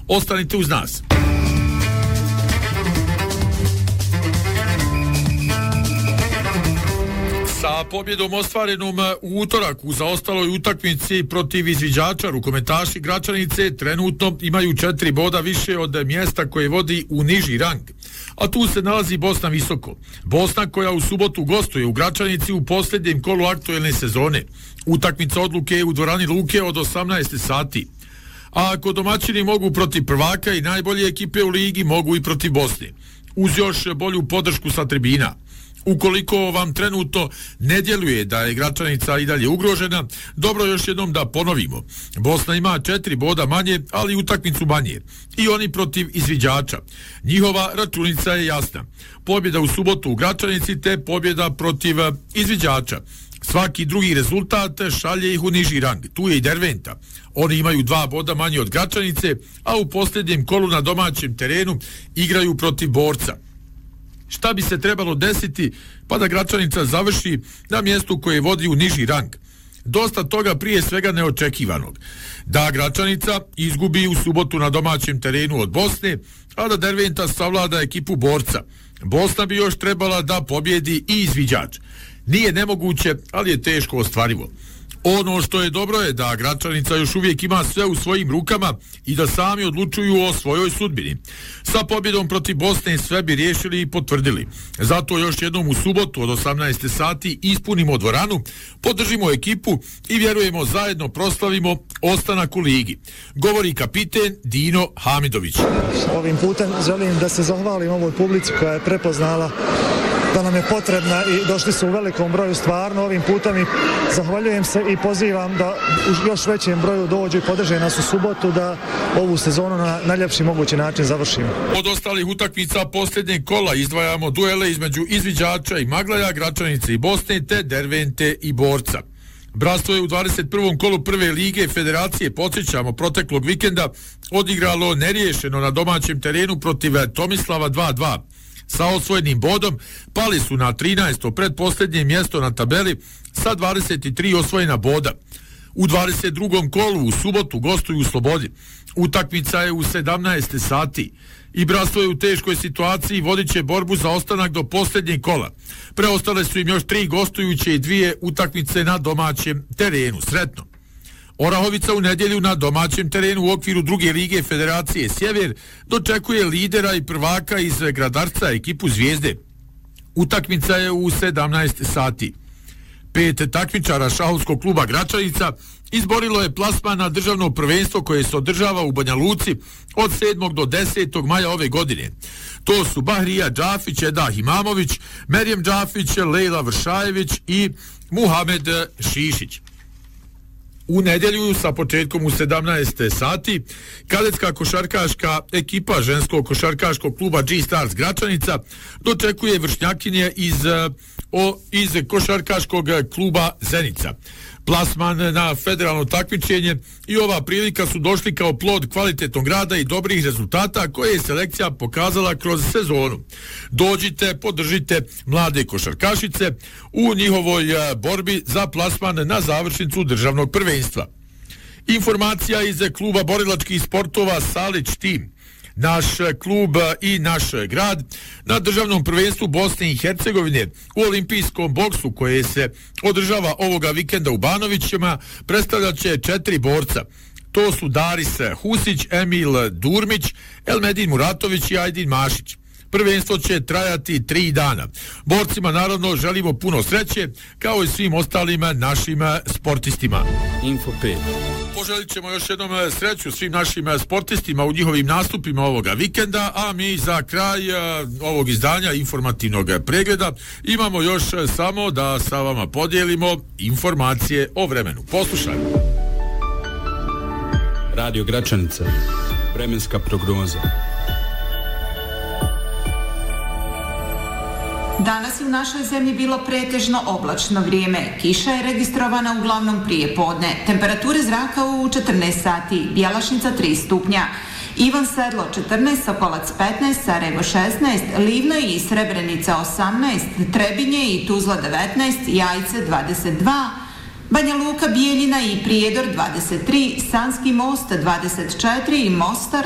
Ostanite uz nas. Sa pobjedom ostvarenom u utorak u zaostaloj utakmici protiv izviđača, rukometaši Gračanice trenutno imaju 4 boda više od mjesta koje vodi u niži rang. A tu se nalazi Bosna Visoko. Bosna koja u subotu gostuje u Gračanici u posljednjem kolu aktuelne sezone. Utakmica odluke je u dvorani Luke od 18 sati. A ako domaćini mogu protiv prvaka i najbolje ekipe u ligi, mogu i protiv Bosne. Uz još bolju podršku sa tribina. Ukoliko vam trenutno ne djeluje da je Gračanica i dalje ugrožena, dobro još jednom da ponovimo. Bosna ima 4 boda manje, ali utakmicu manje. I oni protiv izviđača. Njihova računica je jasna. Pobjeda u subotu u Gračanici te pobjeda protiv izviđača. Svaki drugi rezultat šalje ih u niži rang. Tu je i Derventa. Oni imaju 2 boda manje od Gračanice, a u posljednjem kolu na domaćem terenu igraju protiv Borca. Šta bi se trebalo desiti pa da Gračanica završi na mjestu koje vodi u niži rang? Dosta toga prije svega neočekivanog. Da Gračanica izgubi u subotu na domaćem terenu od Bosne, a da Derventa savlada ekipu Borca. Bosna bi još trebala da pobjedi i izviđač. Nije nemoguće, ali je teško ostvarivo. Ono što je dobro je da Gračanica još uvijek ima sve u svojim rukama i da sami odlučuju o svojoj sudbini. Sa pobjedom protiv Bosne sve bi riješili i potvrdili. Zato još jednom u subotu od 18 sati ispunimo dvoranu, podržimo ekipu i vjerujemo zajedno proslavimo ostanak u ligi. Govori kapiten Dino Hamidović. Ovim putem želim da se zahvalim ovoj publici koja je prepoznala da nam je potrebna i došli su u velikom broju stvarno. Ovim putem i zahvaljujem se i pozivam da u još većem broju dođu i podrže nas u subotu da ovu sezonu na najljepši mogući način završimo. Od ostalih utakmica posljednjeg kola izdvajamo duele između izviđača i Maglaja, Gračanice i Bosne te Dervente i Borca. Bratstvo je u 21. kolu prve lige Federacije, podsjećamo, proteklog vikenda odigralo neriješeno na domaćem terenu protiv Tomislava 2-2. Sa osvojenim bodom pali su na 13. predposljednje mjesto na tabeli sa 23 osvojena boda. U 22. kolu u subotu gostuju u Slobodi. Utakmica je u 17 sati. I Bratstvo je u teškoj situaciji, vodit će borbu za ostanak do posljednjeg kola. Preostale su im još 3 gostujuće i 2 utakmice na domaćem terenu. Sretno! Orahovica u nedjelju na domaćem terenu u okviru druge lige Federacije Sjever dočekuje lidera i prvaka iz Gradarca, ekipu Zvijezde. Utakmica je u 17 sati. 5 takmičara šahovskog kluba Gračanica izborilo je plasman na državno prvenstvo koje se održava u Banja Luci od 7. do 10. maja ove godine. To su Bahrija Džafić, Edah Imamović, Merjem Džafić, Lejla Vršajević i Muhamed Šišić. U nedjelju sa početkom u 17 sati kadetska košarkaška ekipa ženskog košarkaškog kluba G-Stars Gračanica dočekuje vršnjakinje iz košarkaškog kluba Zenica. Plasman na federalno takmičenje i ova prilika su došli kao plod kvalitetnog rada i dobrih rezultata koje je selekcija pokazala kroz sezonu. Dođite, podržite mlade košarkašice u njihovoj borbi za plasman na završnicu državnog prvenstva. Informacija iz kluba borilačkih sportova Salić Tim. Naš klub i naš grad na državnom prvenstvu Bosne i Hercegovine u olimpijskom boksu koje se održava ovoga vikenda u Banovićima predstavljat će 4 borca. To su Daris Husić, Emil Durmić, Elmedin Muratović i Ajdin Mašić. Prvenstvo će trajati 3 dana. Borcima naravno želimo puno sreće, kao i svim ostalim našim sportistima. Info 5. Poželit ćemo još jednom sreću svim našim sportistima u njihovim nastupima ovoga vikenda, a mi za kraj ovog izdanja informativnog pregleda imamo još samo da sa vama podijelimo informacije o vremenu. Poslušajmo. Radio Gračanica. Vremenska prognoza. Danas je u našoj zemlji bilo pretežno oblačno vrijeme. Kiša je registrovana uglavnom prije podne. Temperature zraka u 14 sati. Bjelašnica 3 stupnja. Ivan Sedlo 14, Sokolac 15, Sarajevo 16, Livno i Srebrenica 18, Trebinje i Tuzla 19, Jajce 22, Banja Luka, Bijeljina i Prijedor 23, Sanski Most 24 i Mostar